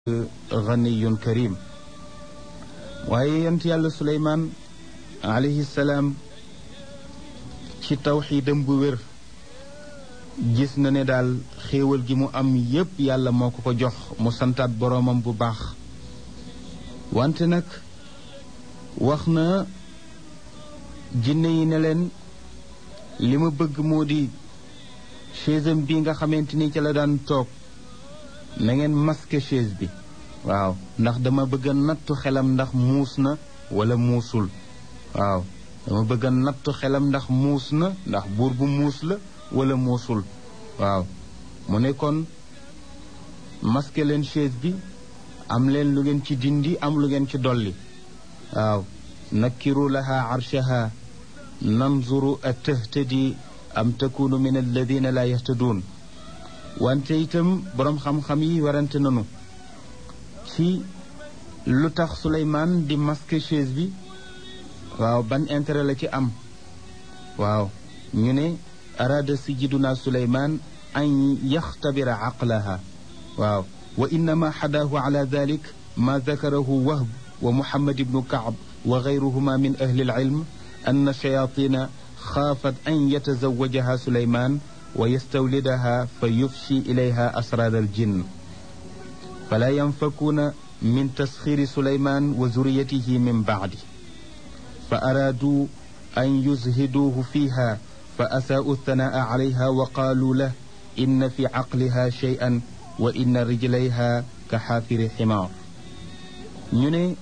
ganiyun karim. waaye yonent yàlla suleymaan alayhi salaam ci tawxiidam bu wér gis na ne daal xéewal gi mu am yépp yàlla moo ko ko jox mu santaat boroomam bu baax. wante nag wax na jinne yi ne leen li ma bëgg moo di chaise bi nga xamante ni ci la daan toog na ngeen masque chaise bi. waaw ndax dama bëgg a nattu xelam ndax muus na wala muusul. waaw dama bëgg a nattu xelam ndax muus na ndax buur bu muus la wala muusul. waaw mu ne kon masque leen chaise bi, am leen lu ngeen ci dindi am lu ngeen ci dolli. waaw nakkiru laha arshaha nanzuru atahtadi am takunu min alladina la yahtaduun. wante itam boroom xam-xam yi warante nanu ci lu tax Suleymaan di masque chaise bi. waaw ban intérêt la ci am. waaw ñu ne araada sayyiduna Suleymaan an yaxtabira aqlaha. waaw wa innama xadaahu ala dalik ma dakarahu Wahb wa Muhammad ibnu Kaab wa gayruhuma min ahli alilm anna shayatina xaafat an yatazawajaha Suleymaan wa yastawlidaha fa yufshi ilayha asraar aljinn fala yanfakuuna min tasxiiri Suleymaan wa zuriyatihi min bacdi fa araaduu an yuzhiduuhu fiiha fa asaa'u thanaa'a calayha wa qaaluu lahu inna fi caqliha shay'an wa inna rijlayha ka xaafiri ximaar. ñu ne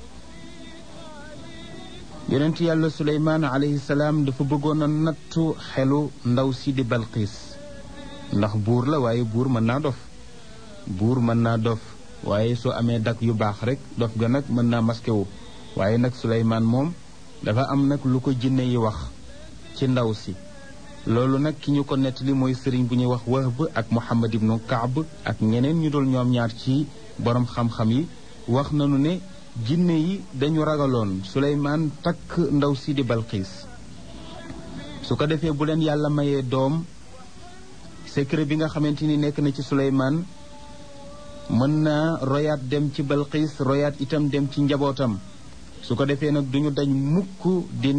yonent yàlla Suleymaan alayhi salaam dafa bëggoon a nattu xelu ndaw si di Balqiis ndax buur la waaye buur mën naa dof. buur mën naa dof waaye soo amee dak yu baax rek dof ga nag mën naa masqué wu. waaye nag Suleymaan moom dafa am nag lu ko jinne yi wax ci ndaw si. loolu nag ki ñu ko nettali mooy sëriñ bu ñuy wax Wahb ak Muhammad ibnu Kaab ak ñeneen ñu dul ñoom ñaar ci borom xam-xam yi. wax nañu ne jinne yi dañu ragaloon Suleymaan takk ndaw si di Balqiis. su ko defee bu leen yàlla mayee doom, secret bi nga xamante ni nekk na ci Suleymaan mën naa royaat dem ci Balqiis, royaat itam dem ci njabootam. su ko defee nag duñu dañ mukk di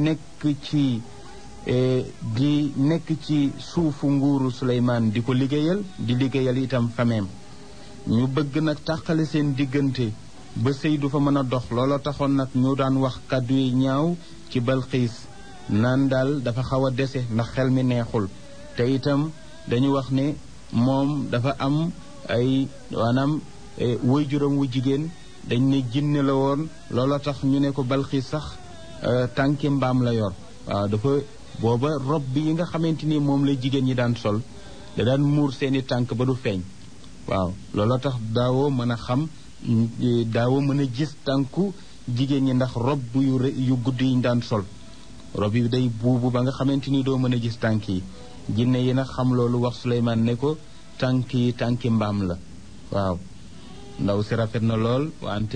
nekk ci suufu nguuru Suleymaan di ko liggéeyal di liggéeyal itam fameem. ñu bëgg nag tàqale seen diggante ba sëy du fa mën a dox. looloo taxoon nag ñu daan wax kàddu yi ñaaw ci Balqiis naan daal dafa xaw a dese ndax xel mi neexul. te itam dañu wax ne moom dafa am ay maanaam waajuram wu jigéen dañ ne jinne la woon. looloo tax ñu ne ko Balqiis sax tànki mbaam la yor. waaw dafa booba rob bi yi nga xamante ni moom la jigéen ñi daan sol da daan muur seeni tànk ba du feeñ. waaw looloo tax daawoo mën a xam, daawoo mën a gis tànku jigéen ñi ndax rob yu gudd yi ñu daan sol. rob yi day buubu ba nga xamante ni doo mën a gis tànk yi. jinne yi nag xam loolu wax Suleymaan ne ko tànk yi tànki mbaam la. waaw ndaw si rafet na lool wante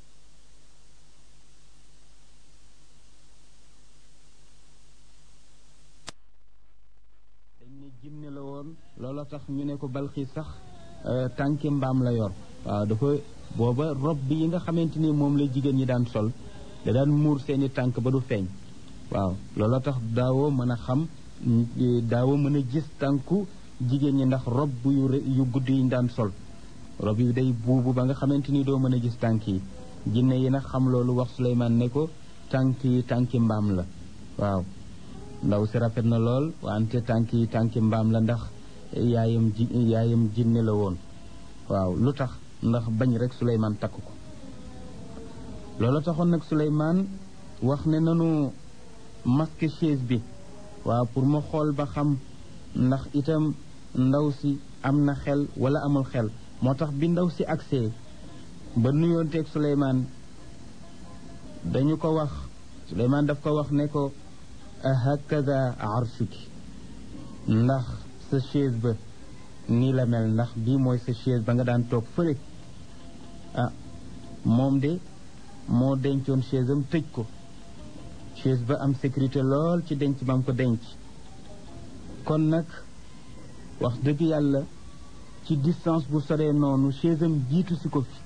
dañ ne jinne la woon. looloo tax ñu ne ko Balqiis sax tànki mbaam la yor. waaw dafa booba rob bi yi nga xamante ni moom la jigéen ñi daan sol da daan muur seeni tànk ba du feeñ. waaw looloo tax daawoo mën a xam, daawoo mën a gis tànku jigéen ñi ndax rob yu gudd yi ñu daan sol. rob yi day buubu ba nga xamante ni doo mën a gis tànk yi. jinne yi nag xam loolu wax Suleymaan ne ko tànk yi tànki mbaam la. waaw ndaw si rafet na lool wante tànk yi tànki mbaam la ndax yaayam jinne la woon. waaw lu tax ndax bañ rek Suleymaan takk ko. loolu taxoon nag Suleymaan wax ne nanu masque chaise bi. waaw pour ma xool ba xam ndax itam ndaw si am na xel wala amul xel. moo tax bi ndaw si agsee ba nuyoonteeg Suleymaan dañu ko wax, Suleymaan daf ko wax ne ko ahakada arshuki, ndax sa chaise ba nii la mel, ndax bii mooy sa chaise ba nga daan toog fële. moom de moo dencoon chaise am tëj ko. chaise ba am sécurité lool ci denc ba am ko denc. kon nag wax dëgg yàlla ci distance bu soree noonu chaise am jiitu si ko fi